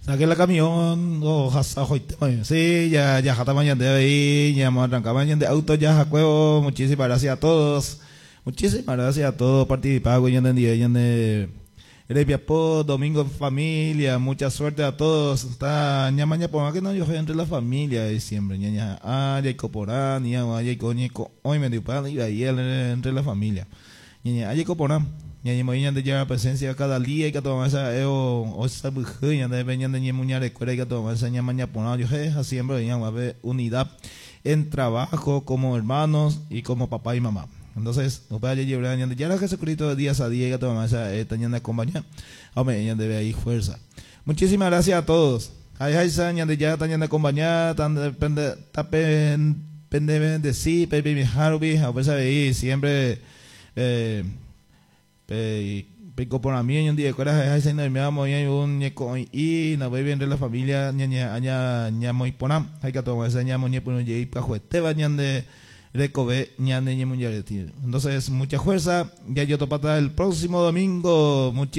Saqué la camión, sí, ya jata mañana de ahí, ya vamos a arrancar mañana de auto, ya jacuevo, muchísimas gracias a todos, muchísimas gracias a todos, participados, ya entendí, ya de Erepiapó, domingo en familia, mucha suerte a todos, está, ña mañana, por más que no, yo soy entre la familia de siempre, ña, ya hay coporán, ya hay coñeco, hoy me dio pan, y ahí entre la familia, ña, hay coporán. Nhà mới nhận được gia presencia cada día que todo más o esa mujer ya debe ya de muñar recuerda que todo más ya mañana por yo siempre ya va a haber unidad en trabajo como hermanos y como papá y mamá. Entonces, nos va a llevar ya la Jesucristo de días a día que todo más tenían de acompañar. Hombre, ya debe ahí fuerza. Muchísimas gracias a todos. Hay ya de ya tenían de acompañar, tan depende de sí, pepe mi Harubi, a pesar de ahí siempre pico por mí un día que hay se me amo y un ñeco y na voy bien de la familia ña muy ponam hay que tomar esa ña moñe por un pa juete bañan de recobe ña de ñe mundial. Entonces mucha fuerza ya yo topata el próximo domingo.